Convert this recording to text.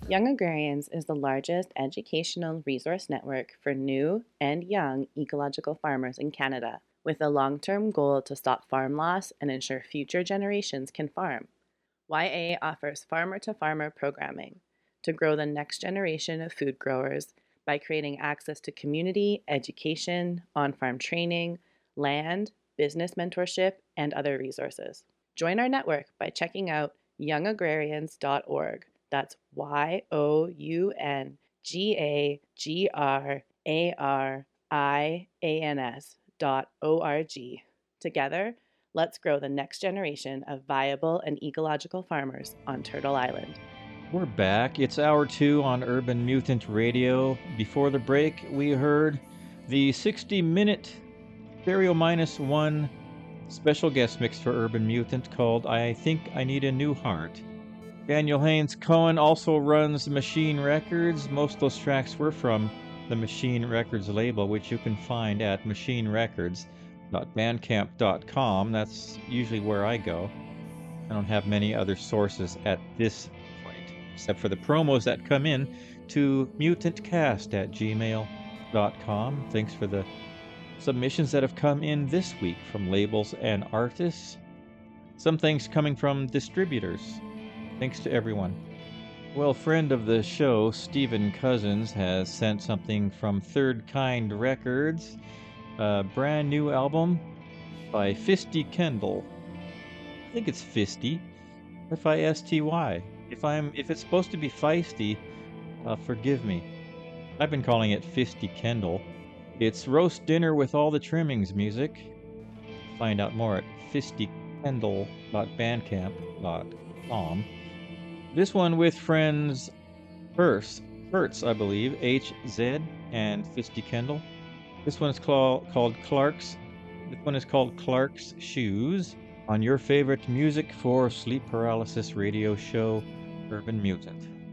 Young Agrarians is the largest educational resource network for new and young ecological farmers in Canada, with a long term goal to stop farm loss and ensure future generations can farm. YA offers farmer to farmer programming to grow the next generation of food growers by creating access to community, education, on farm training, land, business mentorship, and other resources. Join our network by checking out youngagrarians.org. That's YOUNGAGRARIANS.org. Together, let's grow the next generation of viable and ecological farmers on Turtle Island. We're back. It's hour 2 on Urban Mutant Radio. Before the break, we heard the 60-minute Stereo Minus One special guest mix for Urban Mutant called I Think I Need a New Heart. Daniel Haynes Cohen also runs Machine Records. Most of those tracks were from the Machine Records label, which you can find at machinerecords.bandcamp.com. That's usually where I go. I don't have many other sources at this point, except for the promos that come in to mutantcast@gmail.com. Thanks for the submissions that have come in this week from labels and artists. Some things coming from distributors. Thanks to everyone. Well, friend of the show, Stephen Cousins, has sent something from Third Kind Records, a brand new album by Fisty Kendall. I think it's Fisty, Fisty. If it's supposed to be feisty, forgive me. I've been calling it Fisty Kendall. It's roast dinner with all the trimmings music. Find out more at fistykendall.bandcamp.com. This one with friends Hertz, I believe, HZ and Fisty Kendall. This one is called Clark's. This one is called Clark's Shoes on your favorite music for sleep paralysis radio show, Urban Mutant.